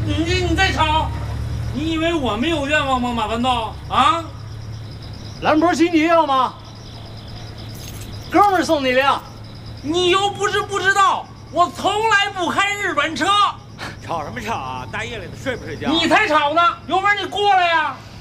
你再吵，你以为我没有愿望吗？马半道啊， 兰博基尼要吗？哥们儿送你辆。 你又不是不知道，我从来不开日本车。 吵什么吵啊？大夜里的睡不睡觉？ 你才吵呢！有本事你过来呀！